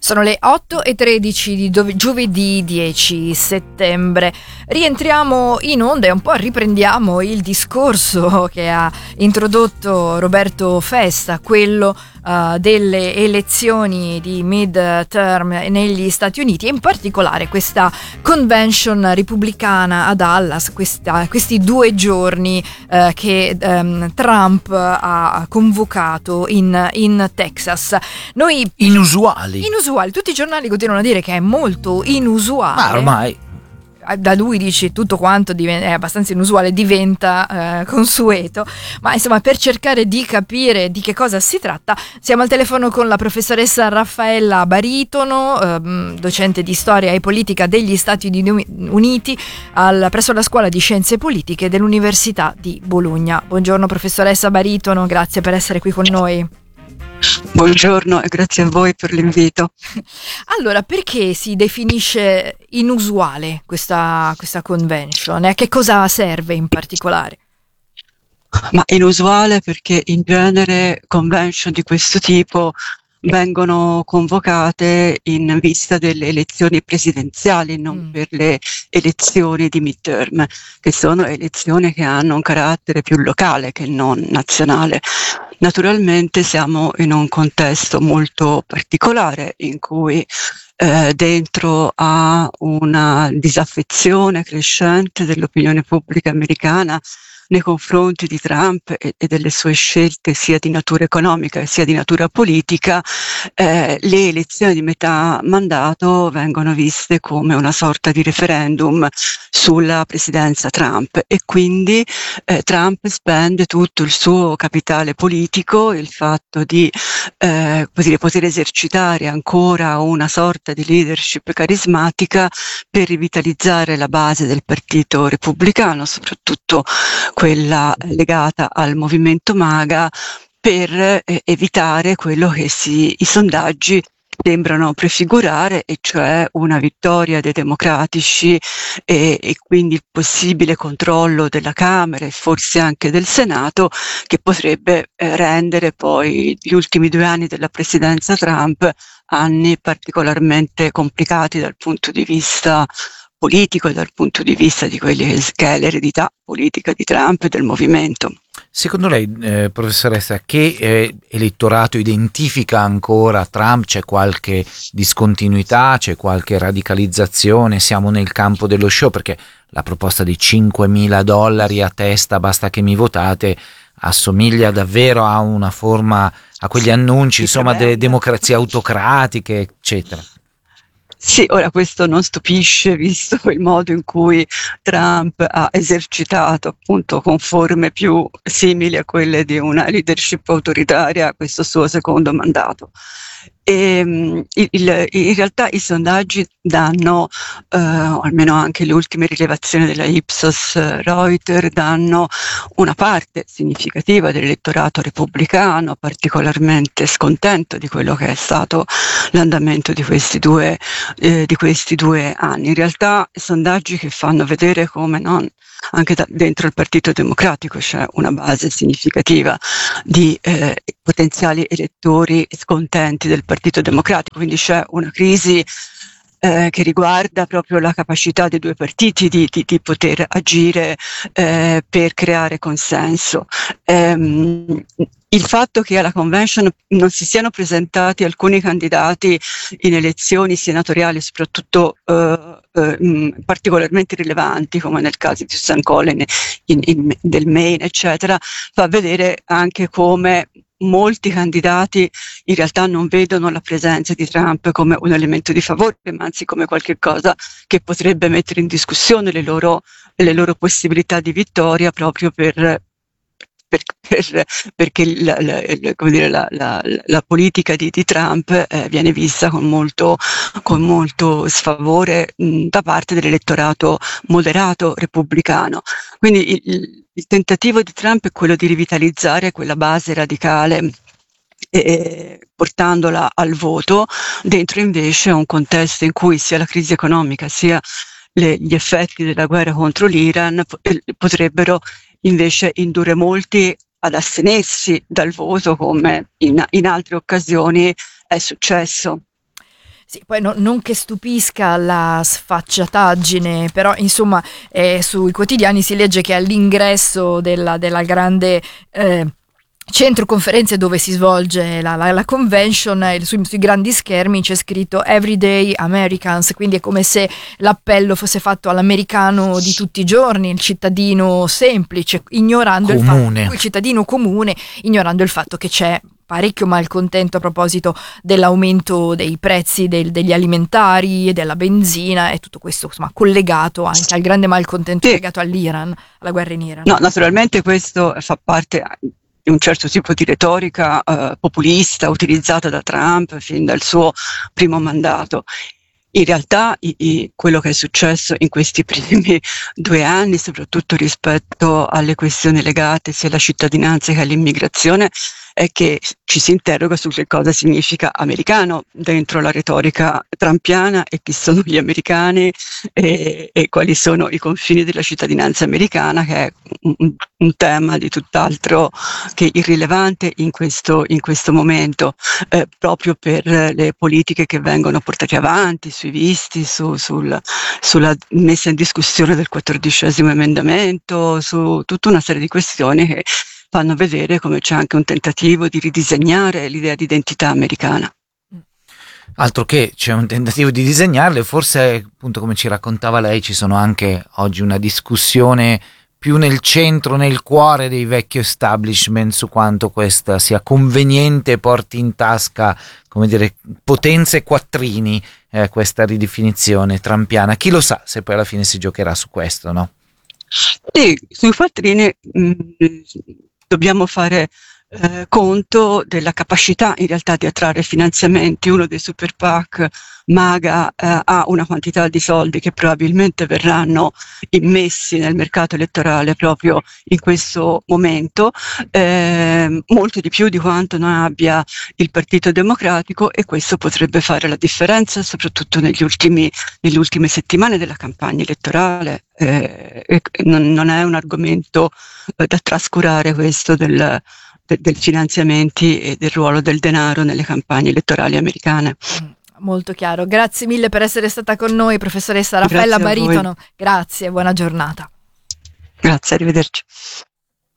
Sono le 8:13 di giovedì 10 settembre. Rientriamo in onda e un po' riprendiamo il discorso che ha introdotto Roberto Festa, quello delle elezioni di mid-term negli Stati Uniti, e in particolare questa convention repubblicana a Dallas, questi 2 giorni che Trump ha convocato in Texas. Noi Inusuali, tutti i giornali continuano a dire che è molto inusuale. ma ormai da lui dici tutto quanto è abbastanza inusuale, diventa consueto, ma insomma, per cercare di capire di che cosa si tratta, siamo al telefono con la professoressa Raffaella Baritono, docente di storia e politica degli Stati Uniti presso la Scuola di Scienze Politiche dell'Università di Bologna. Buongiorno professoressa Baritono, grazie per essere qui con noi. Buongiorno e grazie a voi per l'invito. Allora, perché si definisce inusuale questa convention? E a che cosa serve in particolare? Ma inusuale perché in genere convention di questo tipo vengono convocate in vista delle elezioni presidenziali, non per le elezioni di midterm, che sono elezioni che hanno un carattere più locale che non nazionale. Naturalmente siamo in un contesto molto particolare in cui dentro a una disaffezione crescente dell'opinione pubblica americana nei confronti di Trump e delle sue scelte sia di natura economica sia di natura politica, le elezioni di metà mandato vengono viste come una sorta di referendum sulla presidenza Trump, e quindi Trump spende tutto il suo capitale politico, il fatto di poter esercitare ancora una sorta di leadership carismatica per rivitalizzare la base del partito repubblicano, soprattutto quella legata al movimento MAGA, per evitare quello che i sondaggi sembrano prefigurare, e cioè una vittoria dei democratici e quindi il possibile controllo della Camera e forse anche del Senato, che potrebbe rendere poi gli ultimi 2 anni della presidenza Trump anni particolarmente complicati dal punto di vista politico e dal punto di vista di quelli che è l'eredità politica di Trump e del movimento. Secondo lei, professoressa, che elettorato identifica ancora Trump? C'è qualche discontinuità, c'è qualche radicalizzazione? Siamo nel campo dello show, perché la proposta di $5.000 a testa, basta che mi votate, assomiglia davvero a una forma, a quegli annunci, insomma, delle democrazie autocratiche, eccetera. Sì, ora questo non stupisce, visto il modo in cui Trump ha esercitato appunto con forme più simili a quelle di una leadership autoritaria questo suo secondo mandato. E in realtà i sondaggi danno, o almeno anche le ultime rilevazioni della Ipsos Reuters, danno una parte significativa dell'elettorato repubblicano particolarmente scontento di quello che è stato l'andamento di questi due anni. In realtà sondaggi che fanno vedere come anche dentro il Partito Democratico c'è una base significativa di potenziali elettori scontenti del Partito Democratico, quindi c'è una crisi che riguarda proprio la capacità dei 2 partiti di poter agire per creare consenso. Il fatto che alla convention non si siano presentati alcuni candidati in elezioni senatoriali, soprattutto particolarmente rilevanti, come nel caso di Susan Collins del Maine, eccetera, fa vedere anche come molti candidati in realtà non vedono la presenza di Trump come un elemento di favore, ma anzi come qualche cosa che potrebbe mettere in discussione le loro possibilità di vittoria, proprio perché la politica di Trump viene vista con molto sfavore da parte dell'elettorato moderato repubblicano. Quindi il tentativo di Trump è quello di rivitalizzare quella base radicale, portandola al voto, dentro invece un contesto in cui sia la crisi economica sia gli effetti della guerra contro l'Iran potrebbero invece indurre molti ad astenersi dal voto, come in altre occasioni è successo. Sì, poi non che stupisca la sfacciataggine, però insomma sui quotidiani si legge che all'ingresso della grande centro conferenze dove si svolge la convention, sui grandi schermi c'è scritto Everyday Americans, quindi è come se l'appello fosse fatto all'americano di tutti i giorni, il cittadino semplice, ignorando il cittadino comune, ignorando il fatto che c'è parecchio malcontento a proposito dell'aumento dei prezzi degli alimentari e della benzina e tutto questo, insomma, collegato anche al grande malcontento legato all'Iran, alla guerra in Iran. No, naturalmente questo fa parte di un certo tipo di retorica populista utilizzata da Trump fin dal suo primo mandato. In realtà quello che è successo in questi primi 2 anni, soprattutto rispetto alle questioni legate sia alla cittadinanza che all'immigrazione, è che ci si interroga su che cosa significa americano dentro la retorica trumpiana e chi sono gli americani e quali sono i confini della cittadinanza americana, che è un tema di tutt'altro che irrilevante in questo momento, proprio per le politiche che vengono portate avanti sui visti, sulla messa in discussione del 14° emendamento, su tutta una serie di questioni che fanno vedere come c'è anche un tentativo di ridisegnare l'idea di identità americana. Altro che c'è un tentativo di disegnarle, forse appunto come ci raccontava lei ci sono anche oggi una discussione più nel centro, nel cuore dei vecchi establishment su quanto questa sia conveniente e porti in tasca, come dire, potenze e quattrini, questa ridefinizione trumpiana. Chi lo sa se poi alla fine si giocherà su questo, no? Sì, sui quattrini dobbiamo fare conto della capacità in realtà di attrarre finanziamenti. Uno dei super PAC MAGA ha una quantità di soldi che probabilmente verranno immessi nel mercato elettorale proprio in questo momento, molto di più di quanto non abbia il Partito Democratico, e questo potrebbe fare la differenza soprattutto nelle ultime settimane della campagna elettorale. Non è un argomento da trascurare questo del finanziamenti e del ruolo del denaro nelle campagne elettorali americane. Molto chiaro. Grazie mille per essere stata con noi, professoressa Raffaella Baritono. Grazie, buona giornata. Grazie, arrivederci.